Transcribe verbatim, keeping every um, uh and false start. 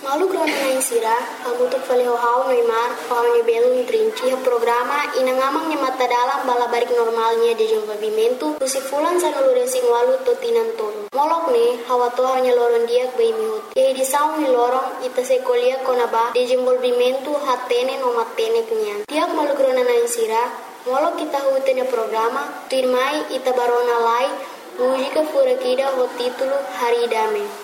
Malu krona na insira, hamutuk fale hau Neymar, hau ni belo trinci ha programa inangamang ni mata dalam bala barik normalnya de desenvolvimento, tusi fulan sa nulure sing walu totinan tolo. Molok ne, hawa to hanya loron diak bai mihut. Ye di saung ni lorong ita se kolia konaba de desenvolvimento hatene no matene kenyan. Tiak malu krona na insira, molok kita hutenya programa, tirmai ita barona lai, música fura kida ho título Haridame.